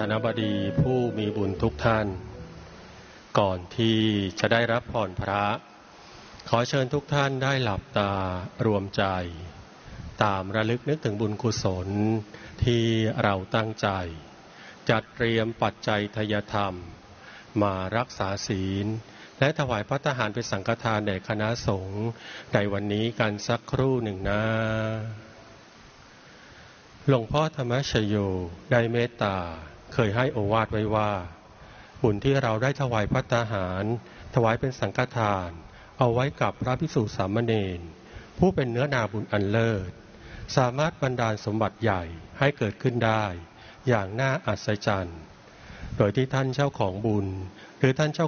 นบดีผู้มีบุญทุกท่าน ก่อนที่จะได้รับพรพระขอเชิญทุกท่านได้หลับตารวมใจตามระลึกนึกถึงบุญกุศลที่เราตั้งใจจัดเตรียมปัจจัยทายธรรมมารักษาศีลและถวายภัตตาหารเป็นสังฆทานแด่คณะสงฆ์ในวันนี้กันสักครู่หนึ่งนะหลวงพ่อธรรมชโยได้เมตตาเคยให้โอวาทไว้ว่าบุญที่เราได้ถวายภัตตาหารถวายเป็นสังฆทานเอาไว้กับพระภิกษุสามเณรผู้เป็นเนื้อนาบุญอันเลิศสามารถบันดาลสมบัติใหญ่ให้เกิดขึ้นได้อย่างน่าอัศจรรย์โดยที่ท่านเจ้าของบุญหรือท่านเจ้า